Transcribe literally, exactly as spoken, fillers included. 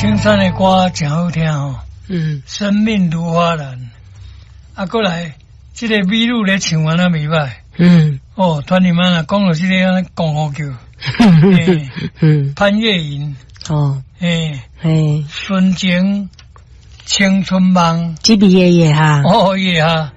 青山的歌真好听哦。 嗯， 生命如花兰。啊，过来，这个美女咧唱完了未歹。 嗯， 哦，团里面啊，讲到这个讲好叫。 嗯嗯， 潘越云。 哦， 诶诶， 纯情青春梦。 这毕业耶哈。 哦耶哈。